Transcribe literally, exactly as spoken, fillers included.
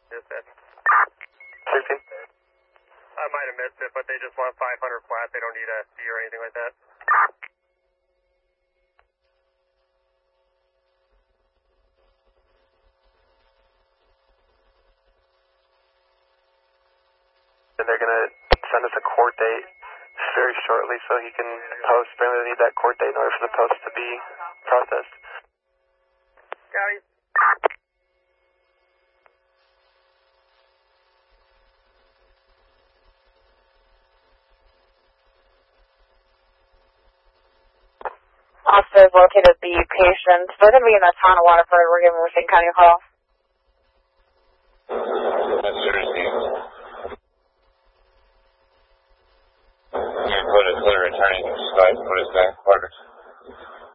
Just that. sixteen. I might have missed it, but they just want five hundred flat. They don't need S D or anything like that. And they're going to send us a court date very shortly so he can post. Apparently they need that court date in order for the post to be processed. Copy. Officers located the patient. They're going to be in the town of Waterford. We're giving Racine County a call. That's Racine. You put a clear returning, just like put us back quarters.